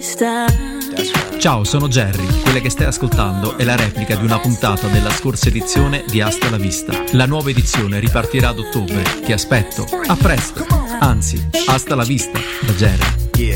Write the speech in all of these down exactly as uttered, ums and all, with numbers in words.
Ciao, sono Jerry. Quella che stai ascoltando è la replica di una puntata della scorsa edizione di Hasta la Vista. La nuova edizione ripartirà ad ottobre. Ti aspetto. A presto. Anzi, hasta la vista da Jerry.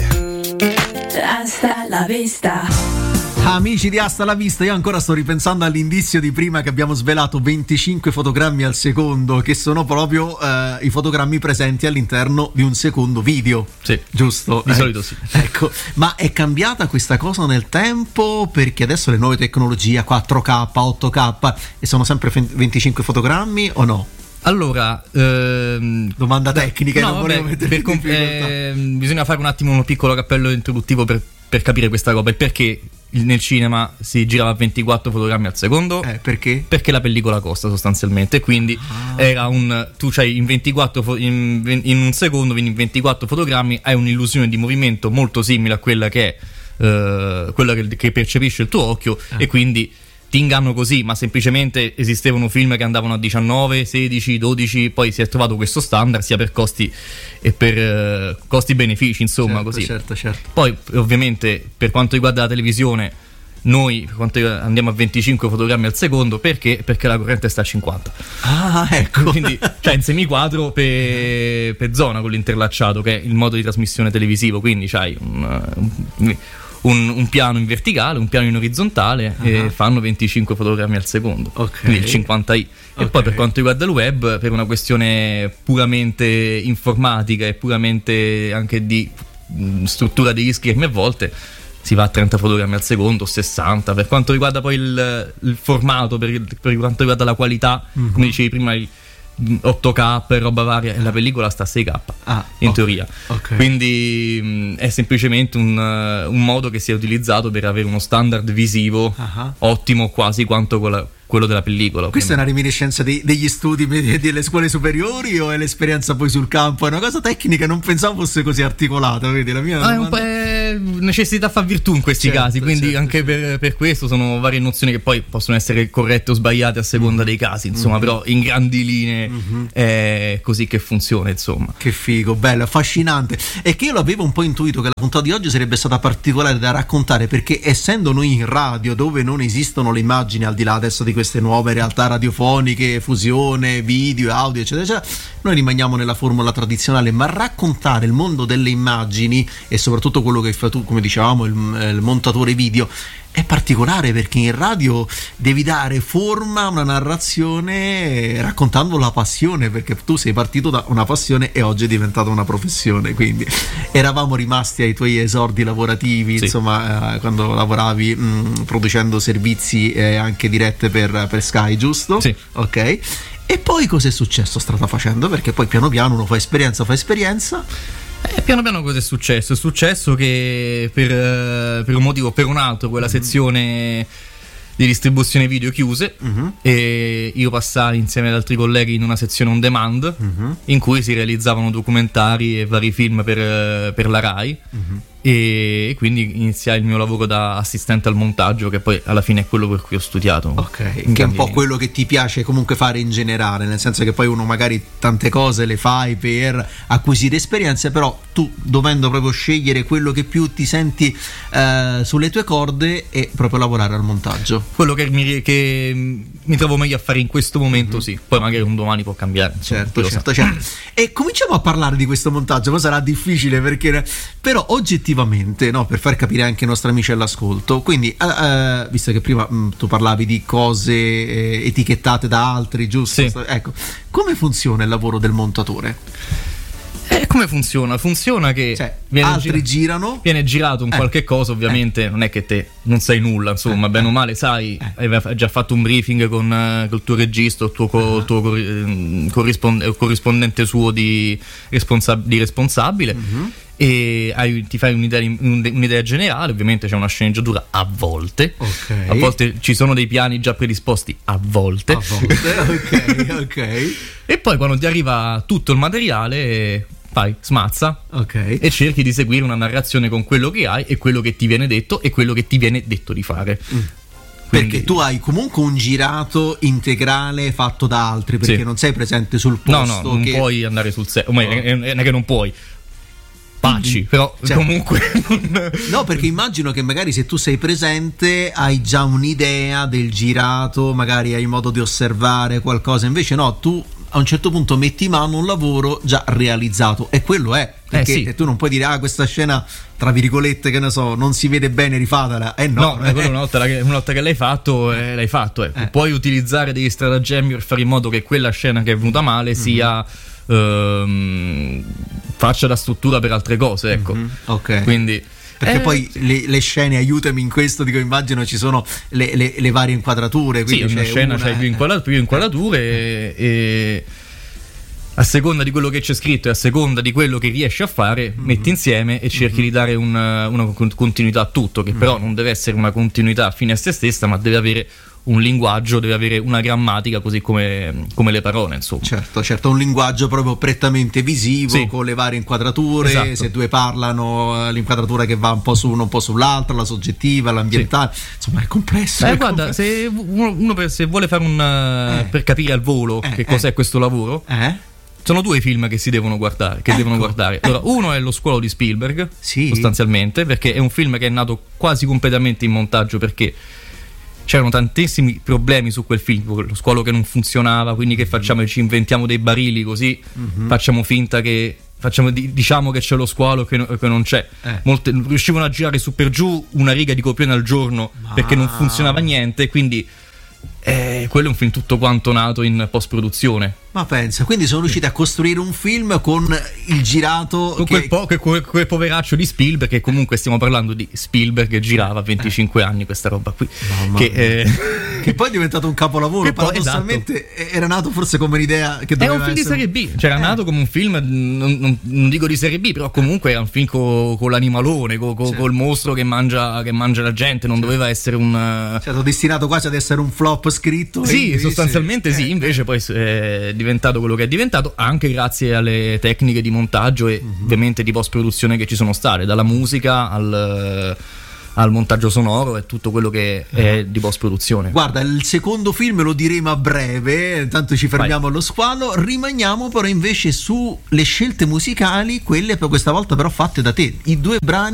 Yeah. Hasta la vista. Amici di Hasta la Vista, io ancora sto ripensando all'indizio di prima che abbiamo svelato venticinque fotogrammi al secondo, che sono proprio eh, i fotogrammi presenti all'interno di un secondo video. Sì, giusto? Di eh, solito sì. Ecco, ma è cambiata questa cosa nel tempo? Perché adesso le nuove tecnologie quattro K, otto K e sono sempre venticinque fotogrammi o no? Allora, ehm, domanda tecnica, no, non volevo vabbè, mettere per in comp- difficoltà. eh, bisogna fare un attimo un piccolo cappello introduttivo per, per capire questa roba. Il perché nel cinema si girava a ventiquattro fotogrammi al secondo? Eh, perché? Perché la pellicola costa sostanzialmente, quindi ah. era un tu c'hai in ventiquattro fo- in, in un secondo, quindi in ventiquattro fotogrammi hai un'illusione di movimento molto simile a quella che è eh, quella che, che percepisce il tuo occhio eh. e quindi ti inganno così, ma semplicemente esistevano film che andavano a diciannove, sedici, dodici, poi si è trovato questo standard sia per costi e per eh, costi-benefici, insomma, certo, così. Certo, certo. Poi ovviamente per quanto riguarda la televisione noi per quanto riguarda, andiamo a venticinque fotogrammi al secondo perché? Perché la corrente sta a cinquanta. Ah, ecco. Quindi cioè in semiquadro per, per zona con l'interlacciato, che è il modo di trasmissione televisivo, quindi c'hai un, un Un, un piano in verticale, un piano in orizzontale uh-huh. e fanno venticinque fotogrammi al secondo, okay. Quindi il cinquanta i. Okay. E poi per quanto riguarda il web, per una questione puramente informatica e puramente anche di mh, struttura degli schermi a volte si va a trenta fotogrammi al secondo, sessanta. Per quanto riguarda poi il, il formato, per, il, per quanto riguarda la qualità, uh-huh. come dicevi prima, il otto K e roba varia, e la pellicola sta a sei K ah, in okay, teoria okay. Quindi mh, è semplicemente un, uh, un modo che si è utilizzato per avere uno standard visivo uh-huh. ottimo quasi quanto quella, quello della pellicola. Questa è una reminiscenza dei, degli studi delle scuole superiori o è l'esperienza poi sul campo? È una cosa tecnica, non pensavo fosse così articolata, vedi la mia ah, è un po' è necessità fa virtù in questi certo, casi, quindi certo, anche certo. Per, per questo sono varie nozioni che poi possono essere corrette o sbagliate a seconda mm. dei casi, insomma, mm. però in grandi linee mm-hmm. è così che funziona, insomma. Che figo, bello, affascinante. E che io l'avevo un po' intuito che la puntata di oggi sarebbe stata particolare da raccontare, perché essendo noi in radio dove non esistono le immagini al di là adesso di queste nuove realtà radiofoniche, fusione, video, audio eccetera eccetera, noi rimaniamo nella formula tradizionale, ma raccontare il mondo delle immagini e soprattutto quello che fai tu, come dicevamo, il, il montatore video, è particolare, perché in radio devi dare forma a una narrazione raccontando la passione, perché tu sei partito da una passione e oggi è diventata una professione. Quindi eravamo rimasti ai tuoi esordi lavorativi, sì. insomma, eh, quando lavoravi mh, producendo servizi eh, anche dirette per, per Sky, giusto? Sì. Ok. E poi cosa è successo strada facendo? Perché poi piano piano uno fa esperienza, fa esperienza. Eh, piano piano cosa è successo? È successo che per, per un motivo o per un altro quella mm-hmm. sezione di distribuzione video chiuse mm-hmm. e io passai insieme ad altri colleghi in una sezione on demand mm-hmm. in cui si realizzavano documentari e vari film per, per la Rai mm-hmm. e quindi iniziai il mio lavoro da assistente al montaggio, che poi alla fine è quello per cui ho studiato. Ok, che è un po' quello che ti piace comunque fare in generale, nel senso che poi uno magari tante cose le fai per acquisire esperienze, però tu dovendo proprio scegliere quello che più ti senti eh, sulle tue corde è proprio lavorare al montaggio. Quello che mi, che mi trovo meglio a fare in questo momento, mm-hmm. sì, poi magari un domani può cambiare, insomma, certo, certo, certo. E cominciamo a parlare di questo montaggio, ma sarà difficile perché però oggettivamente, no, per far capire anche ai nostri amici all'ascolto, quindi uh, uh, visto che prima mh, tu parlavi di cose eh, etichettate da altri, giusto? Sì. Ecco, come funziona il lavoro del montatore? Eh, come funziona? Funziona che cioè, viene altri gira- girano, viene girato un eh. qualche cosa, ovviamente eh. non è che te non sai nulla, insomma, eh. bene o male sai, eh. hai già fatto un briefing con uh, col tuo regista, il tuo, co- uh-huh. tuo cor- corrispond- corrispondente suo di, responsa- di responsabile uh-huh. e hai, ti fai un'idea, un'idea generale, ovviamente c'è una sceneggiatura a volte, okay. a volte ci sono dei piani già predisposti a volte, a volte. ok, ok. E poi quando ti arriva tutto il materiale fai, smazza okay. e cerchi di seguire una narrazione con quello che hai e quello che ti viene detto e quello che ti viene detto di fare. Mm. Quindi, perché tu hai comunque un girato integrale fatto da altri, perché sì. non sei presente sul posto. No, no, non che... puoi andare sul set, o meglio, non è che non puoi. Pacci, però cioè, comunque non... No, perché immagino che magari se tu sei presente hai già un'idea del girato, magari hai modo di osservare qualcosa, invece no, tu a un certo punto metti mano a un lavoro già realizzato e quello è, perché eh sì. tu non puoi dire ah questa scena tra virgolette che ne so non si vede bene, rifatela, eh no, no eh. Una, volta che, una volta che l'hai fatto eh, l'hai fatto eh. Eh. Puoi utilizzare degli stratagemmi per fare in modo che quella scena che è venuta male mm-hmm. sia ehm, faccia da struttura per altre cose, ecco. Mm-hmm. Ok, quindi perché eh, poi le, le scene, aiutami in questo, dico immagino ci sono le, le, le varie inquadrature, quindi sì, una c'è scena una... c'hai più, inquadra- più inquadrature e, e a seconda di quello che c'è scritto e a seconda di quello che riesci a fare mm-hmm. metti insieme e cerchi mm-hmm. di dare una, una continuità a tutto, che mm-hmm. però non deve essere una continuità fine a se stessa, ma deve avere un linguaggio, deve avere una grammatica così come, come le parole, insomma. Certo, certo, un linguaggio proprio prettamente visivo, sì. con le varie inquadrature, esatto. Se due parlano, l'inquadratura che va un po' su uno, un po' sull'altra, la soggettiva, l'ambientale, sì. Insomma è complesso. Eh, è guarda, complesso. Se uno, uno per, se vuole fare un eh. per capire al volo eh, che cos'è eh. questo lavoro, eh? sono due film che si devono guardare, che ecco. devono guardare. Allora, uno è Lo squalo di Spielberg, sì. sostanzialmente, perché è un film che è nato quasi completamente in montaggio, perché c'erano tantissimi problemi su quel film, lo squalo che non funzionava, quindi che facciamo? Ci inventiamo dei barili così, mm-hmm. facciamo finta che facciamo, diciamo che c'è lo squalo che, no, che non c'è. Eh. Molte riuscivano a girare su per giù una riga di copione al giorno ah. perché non funzionava niente, quindi eh, quello è un film tutto quanto nato in post-produzione. Ma pensa, quindi sono riusciti a costruire un film con il girato con che... quel, po- quel, quel poveraccio di Spielberg, che comunque stiamo parlando di Spielberg che girava a venticinque eh. anni questa roba qui che, eh... che poi è diventato un capolavoro, che poi, paradossalmente esatto. era nato forse come un'idea che doveva era un film essere... di serie B, cioè era eh. nato come un film non, non, non dico di serie B, però comunque era un film con co l'animalone, co, co, certo. col mostro che mangia, che mangia la gente, non certo. doveva essere un stato destinato quasi ad essere un flop scritto, sì, sostanzialmente sì, invece poi è diventato quello che è diventato, anche grazie alle tecniche di montaggio e mm-hmm. ovviamente di post produzione che ci sono state, dalla musica al, al montaggio sonoro e tutto quello che è di post produzione. Guarda, il secondo film lo diremo a breve, intanto ci fermiamo Vai. allo squalo, rimaniamo però invece sulle scelte musicali, quelle per questa volta però fatte da te, i due brani